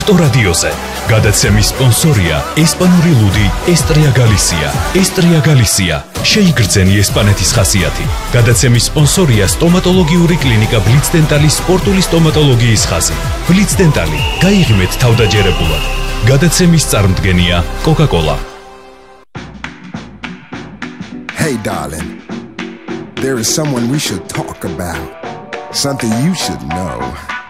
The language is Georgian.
რადიოზე გადაცემის სპონსორია ესპანური ლუდი ესტრია გალისია. ესტრია გალისია შეიგრძენი ესპანეთის ხასიათი. გადაცემის სპონსორია სტომატოლოგიური კლინიკა ბლიცდენტალის სპორტული სტომატოლოგიის ხაზი. ბლიცდენტალი გაიღიმეთ თავდაჯერებულად. გადაცემის წარმდგენია კოკა-კოლა. Hey darling, there is someone we should talk about. Something you should know.